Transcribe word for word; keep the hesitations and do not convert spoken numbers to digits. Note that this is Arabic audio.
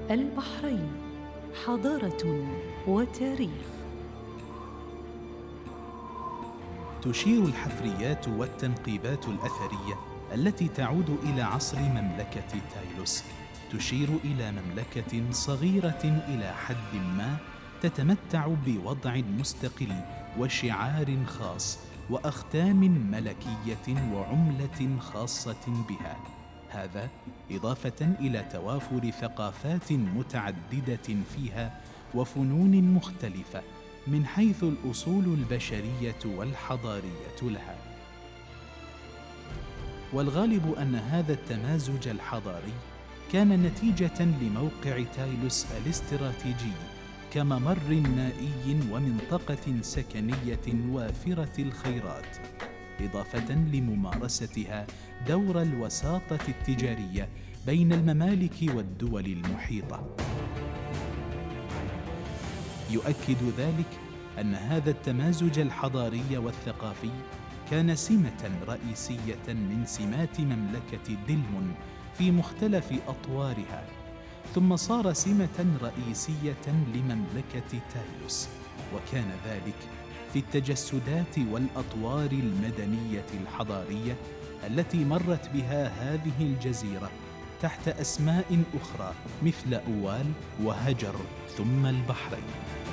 البحرين حضارة وتاريخ. تشير الحفريات والتنقيبات الأثرية التي تعود إلى عصر مملكة تايلوس تشير إلى مملكة صغيرة إلى حد ما، تتمتع بوضع مستقل وشعار خاص وأختام ملكية وعملة خاصة بها. هذا إضافة إلى توافر ثقافات متعددة فيها وفنون مختلفة من حيث الأصول البشرية والحضارية لها. والغالب أن هذا التمازج الحضاري كان نتيجة لموقع تايلوس الاستراتيجي كممر مائي ومنطقة سكنية وافرة الخيرات، إضافة لممارستها دور الوساطة التجارية بين الممالك والدول المحيطة. يؤكد ذلك أن هذا التمازج الحضاري والثقافي كان سمة رئيسية من سمات مملكة دلمن في مختلف أطوارها، ثم صار سمة رئيسية لمملكة تايلوس، وكان ذلك في التجسدات والأطوار المدنية الحضارية التي مرت بها هذه الجزيرة تحت أسماء أخرى مثل أوال وهجر ثم البحرين.